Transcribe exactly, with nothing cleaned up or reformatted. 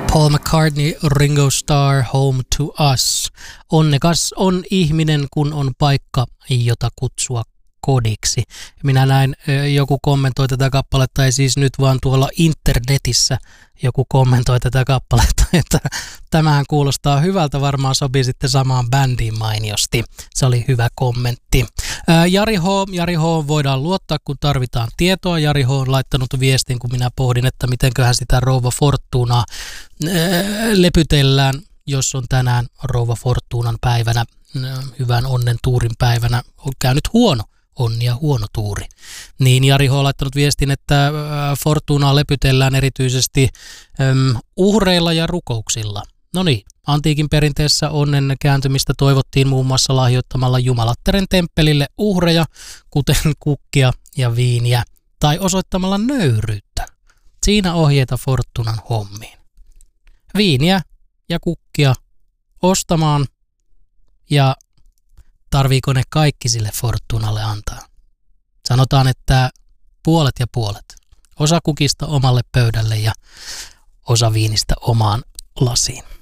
Paul McCartney, Ringo Starr, Home to Us. Onnekas on ihminen, kun on paikka, jota kutsua kodiksi. Minä näin, joku kommentoi tätä kappaletta, ei siis nyt vaan tuolla internetissä joku kommentoi tätä kappaletta, että tämähän kuulostaa hyvältä, varmaan sopii sitten samaan bändiin mainiosti. Se oli hyvä kommentti. Jari H. Jari H. voidaan luottaa, kun tarvitaan tietoa. Jari H. on laittanut viestin, kun minä pohdin, että mitenköhän sitä Rouva Fortunaa lepytellään, jos on tänään Rouva Fortunan päivänä, hyvän onnen tuurin päivänä, on käynyt huono. Onni ja huono tuuri. Niin Jari H. on laittanut viestin, että Fortunaa lepytellään erityisesti äm, uhreilla ja rukouksilla. No niin, antiikin perinteessä onnen kääntymistä toivottiin muun muassa lahjoittamalla Jumalattaren temppelille uhreja, kuten kukkia ja viiniä, tai osoittamalla nöyryyttä. Siinä ohjeita Fortunan hommiin. Viiniä ja kukkia ostamaan ja tarviiko ne kaikki sille Fortunalle antaa? Sanotaan, että puolet ja puolet. Osa kukista omalle pöydälle ja osa viinistä omaan lasiin.